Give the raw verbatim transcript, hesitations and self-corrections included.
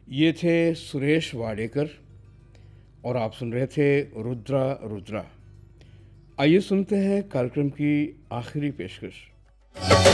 ये थे सुरेश वाडेकर और आप सुन रहे थे रुद्रा रुद्रा। आइए सुनते हैं कार्यक्रम की आखिरी पेशकश।